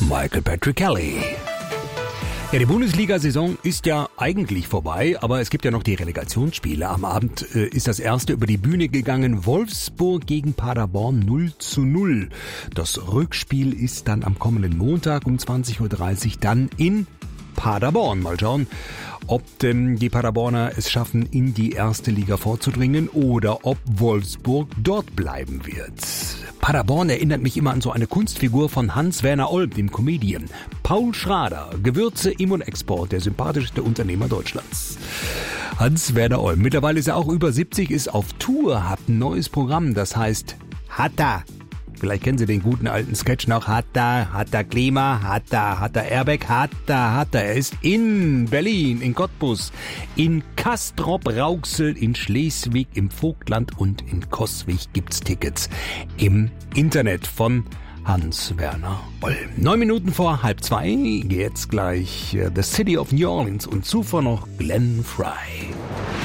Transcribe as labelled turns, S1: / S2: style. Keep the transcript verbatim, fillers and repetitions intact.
S1: Michael Patrick Kelly. Ja, die Bundesliga-Saison ist ja eigentlich vorbei, aber es gibt ja noch die Relegationsspiele. Am Abend äh, ist das erste über die Bühne gegangen. Wolfsburg gegen Paderborn null zu null. Das Rückspiel ist dann am kommenden Montag um zwanzig Uhr dreißig dann in Paderborn. Mal schauen, ob denn die Paderborner es schaffen, in die erste Liga vorzudringen oder ob Wolfsburg dort bleiben wird. Paderborn erinnert mich immer an so eine Kunstfigur von Hans-Werner Olm, dem Comedian. Paul Schrader, Gewürze, Im- und Export, der sympathischste Unternehmer Deutschlands. Hans-Werner Olm, mittlerweile ist er auch über siebzig, ist auf Tour, hat ein neues Programm, das heißt Hatta. Vielleicht kennen Sie den guten alten Sketch noch. Hat da, hat da Klima, hat da, hat da Airbag, hat da, hat da. Er ist in Berlin, in Cottbus, in Castrop-Rauxel, in Schleswig, im Vogtland und in Coswig gibt's Tickets im Internet von Hans-Werner Olm. Neun Minuten vor halb zwei, jetzt gleich uh, The City of New Orleans und zuvor noch Glenn Frey.